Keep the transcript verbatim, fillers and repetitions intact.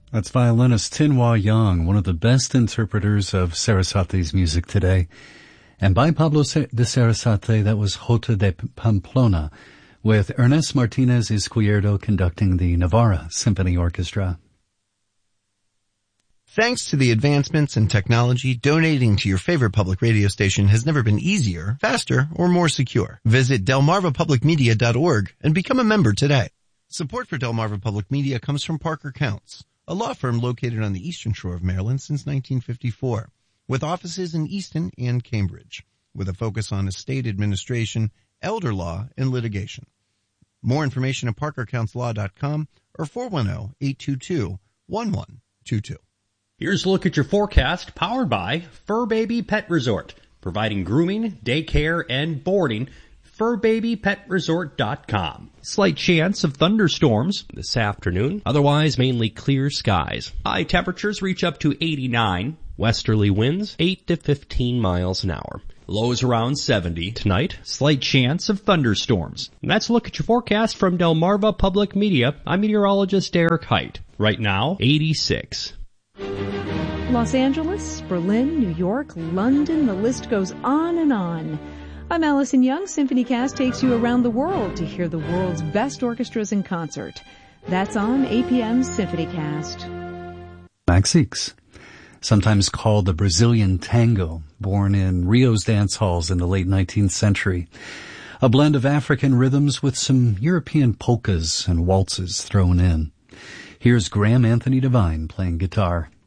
That's violinist Tinhua Yang, one of the best interpreters of Sarasate's music today. And by Pablo de Sarasate, that was Jota de Pamplona, with Ernest Martinez Izquierdo conducting the Navarra Symphony Orchestra. Thanks to the advancements in technology, donating to your favorite public radio station has never been easier, faster, or more secure. Visit delmarva public media dot org and become a member today. Support for Delmarva Public Media comes from Parker Counts, a law firm located on the eastern shore of Maryland since nineteen fifty-four, with offices in Easton and Cambridge, with a focus on estate administration, elder law, and litigation. More information at parker counts law dot com or four one zero, eight two two, one one two two. Here's a look at your forecast, powered by Fur Baby Pet Resort, providing grooming, daycare, and boarding. fur baby pet resort dot com. Slight chance of thunderstorms this afternoon, otherwise mainly clear skies. High temperatures reach up to eighty-nine, westerly winds eight to fifteen miles an hour. Lows around seventy. Tonight, slight chance of thunderstorms. And that's a look at your forecast from Delmarva Public Media. I'm meteorologist Derek Height. Right now, eighty-six. Los Angeles, Berlin, New York, London, the list goes on and on. I'm Allison Young. SymphonyCast takes you around the world to hear the world's best orchestras in concert. That's on A P M's SymphonyCast. Maxiques, sometimes called the Brazilian tango, born in Rio's dance halls in the late nineteenth century. A blend of African rhythms with some European polkas and waltzes thrown in. Here's Graham Anthony Devine playing guitar.